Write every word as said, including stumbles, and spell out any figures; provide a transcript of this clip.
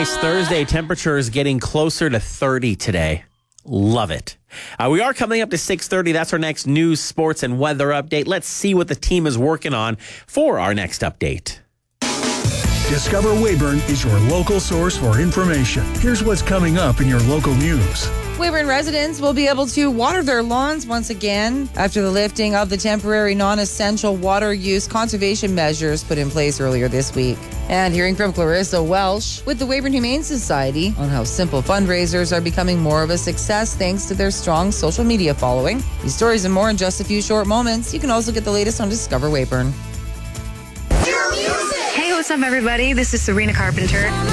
nice Thursday. Temperatures getting closer to thirty today. Love it. Uh, we are coming up to six thirty. That's our next news, sports, and weather update. Let's see what the team is working on for our next update. Discover Weyburn is your local source for information. Here's what's coming up in your local news. Weyburn residents will be able to water their lawns once again after the lifting of the temporary non-essential water use conservation measures put in place earlier this week. And hearing from Clarissa Welsh with the Weyburn Humane Society on how simple fundraisers are becoming more of a success thanks to their strong social media following. These stories and more in just a few short moments. You can also get the latest on Discover Weyburn. Hey, what's up, everybody? This is Serena Carpenter.